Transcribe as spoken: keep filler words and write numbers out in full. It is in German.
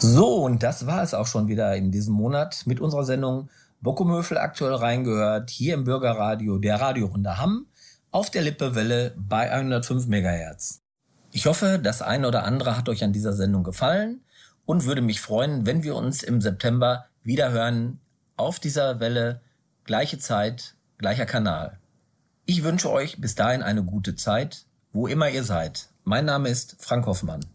So, und das war es auch schon wieder in diesem Monat mit unserer Sendung Bockumhövel aktuell reingehört, hier im Bürgerradio der Radiorunde Hamm auf der Lippewelle bei hundertfünf Megahertz. Ich hoffe, das eine oder andere hat euch an dieser Sendung gefallen und würde mich freuen, wenn wir uns im September wieder hören auf dieser Welle, gleiche Zeit, gleicher Kanal. Ich wünsche euch bis dahin eine gute Zeit, wo immer ihr seid. Mein Name ist Frank Hoffmann.